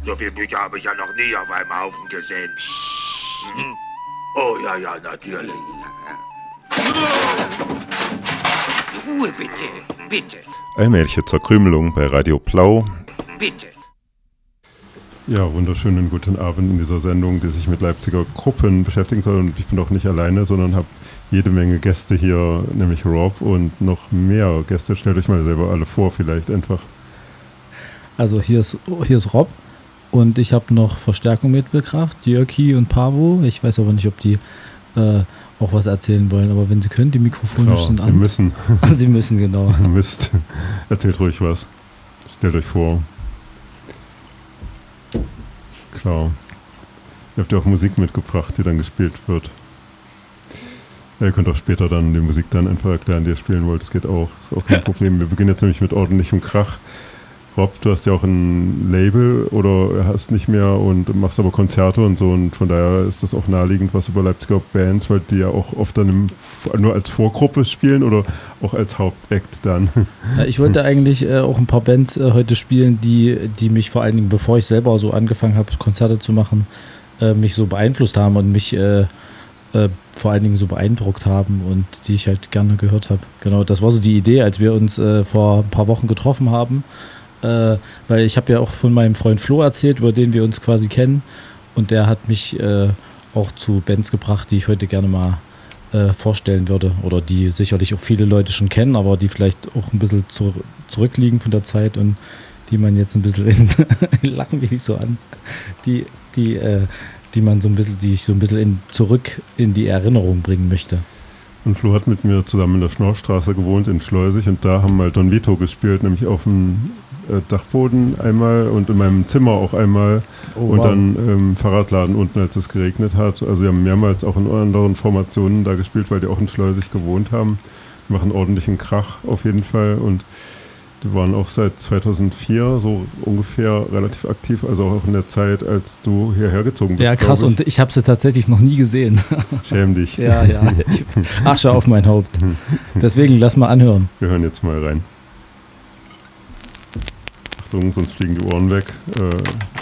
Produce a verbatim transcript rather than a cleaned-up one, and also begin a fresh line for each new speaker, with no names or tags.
So viele Bücher habe ich ja noch nie auf einem Haufen gesehen. Mhm. Oh ja, ja, natürlich.
Ruhe bitte, bitte.
Allmähliche Zerkrümelung bei Radio Plau.
Bitte.
Ja, wunderschönen guten Abend in dieser Sendung, die sich mit Leipziger Gruppen beschäftigen soll. Und ich bin auch nicht alleine, sondern habe jede Menge Gäste hier, nämlich Rob und noch mehr Gäste. Stellt euch mal selber alle vor, vielleicht einfach.
Also hier ist, hier ist Rob und ich habe noch Verstärkung mitgebracht, Jörki und Pavo. Ich weiß aber nicht, ob die äh, auch was erzählen wollen, aber wenn sie können, die Mikrofone
Klar,
sind
sie
an.
müssen.
Sie müssen, genau.
Mist. Erzählt ruhig was. Stellt euch vor. Klar. Ihr habt ja auch Musik mitgebracht, die dann gespielt wird. Ja, ihr könnt auch später dann die Musik dann einfach erklären, die ihr spielen wollt. Das geht auch. Ist auch kein Problem. Wir beginnen jetzt nämlich mit ordentlichem Krach. Rob, du hast ja auch ein Label oder hast nicht mehr und machst aber Konzerte und so, und von daher ist das auch naheliegend, was über Leipziger Bands, weil die ja auch oft dann im, nur als Vorgruppe spielen oder auch als Hauptakt dann.
Ja, ich wollte eigentlich äh, auch ein paar Bands äh, heute spielen, die, die mich vor allen Dingen, bevor ich selber so angefangen habe, Konzerte zu machen, äh, mich so beeinflusst haben und mich äh, äh, vor allen Dingen so beeindruckt haben und die ich halt gerne gehört habe. Genau, das war so die Idee, als wir uns äh, vor ein paar Wochen getroffen haben. Äh, weil ich habe ja auch von meinem Freund Flo erzählt, über den wir uns quasi kennen, und der hat mich äh, auch zu Bands gebracht, die ich heute gerne mal äh, vorstellen würde, oder die sicherlich auch viele Leute schon kennen, aber die vielleicht auch ein bisschen zu, zurückliegen von der Zeit und die man jetzt ein bisschen in lachen mich nicht so an, die, die, äh, die man so ein bisschen, die ich so ein bisschen in, zurück in die Erinnerung bringen möchte.
Und Flo hat mit mir zusammen in der Schnorrstraße gewohnt in Schleusig, und da haben wir halt Don Vito gespielt, nämlich auf dem Dachboden einmal und in meinem Zimmer auch einmal. Oh, und wow. Dann im ähm, Fahrradladen unten, als es geregnet hat. Also wir haben mehrmals auch in anderen Formationen da gespielt, weil die auch in Schleusig gewohnt haben. Die machen ordentlichen Krach auf jeden Fall, und die waren auch seit zweitausendvier so ungefähr relativ aktiv, also auch in der Zeit, als du hierher gezogen bist.
Ja, krass, und ich habe sie tatsächlich noch nie gesehen.
Schäm dich.
Ja, ja. Asche auf mein Haupt. Deswegen lass mal anhören.
Wir hören jetzt mal rein. Sonst fliegen die Ohren weg. Äh,